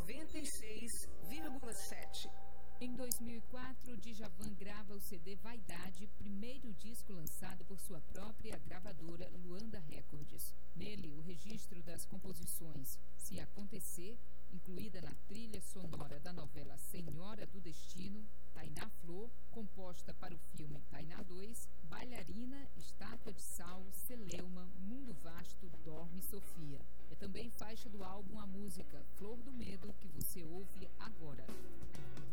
96,7. Em 2004, Djavan grava o CD Vaidade, primeiro disco lançado por sua própria gravadora Luanda Records. Nele, o registro das composições Se Acontecer, incluída na trilha sonora da novela Senhora do Destino, Tainá Flor, composta para o filme Tainá 2, Bailarina, Estátua de Sal, Celeuma, Mundo Vasto, Dorme Sofia. É também faixa do álbum a música Flor do Medo, que você ouve agora.